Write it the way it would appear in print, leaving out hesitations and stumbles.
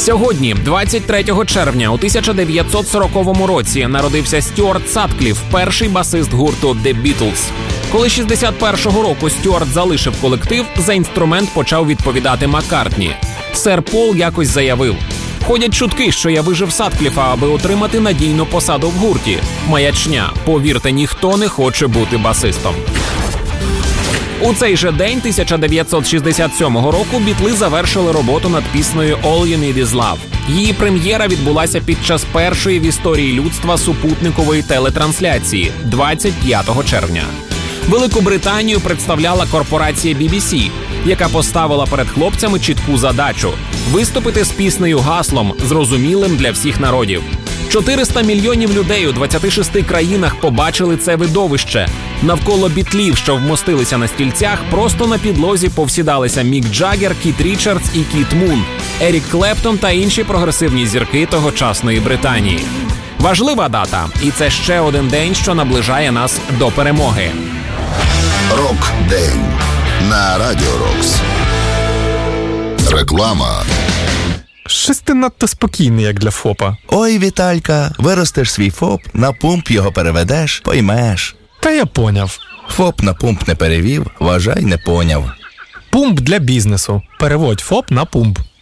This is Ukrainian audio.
Сьогодні, 23 червня у 1940 році, народився Стюарт Саткліф, перший басист гурту The Beatles. Коли 61-го року Стюарт залишив колектив, за інструмент почав відповідати Маккартні. Сер Пол якось заявив: «Ходять чутки, що я вижив Саткліфа, аби отримати надійну посаду в гурті. Маячня. Повірте, ніхто не хоче бути басистом». У цей же день, 1967 року, Бітли завершили роботу над піснею «All You Need Is Love». Її прем'єра відбулася під час першої в історії людства супутникової телетрансляції – 25 червня. Велику Британію представляла корпорація BBC, яка поставила перед хлопцями чітку задачу – виступити з піснею-гаслом, зрозумілим для всіх народів. 400 мільйонів людей у 26 країнах побачили це видовище. Навколо бітлів, що вмостилися на стільцях, просто на підлозі повсідалися Мік Джаггер, Кіт Річардс і Кіт Мун, Ерік Клептон та інші прогресивні зірки тогочасної Британії. Важлива дата, і це ще один день, що наближає нас до перемоги. Рок-день на Радіо Рокс. Реклама. Щось ти надто спокійний, як для ФОПа. Ой, Віталька, виростеш свій ФОП, на пумп його переведеш, поймеш. Та я поняв. ФОП на пумп не перевів, вважай, не поняв. Пумп для бізнесу. Переводь ФОП на пумп.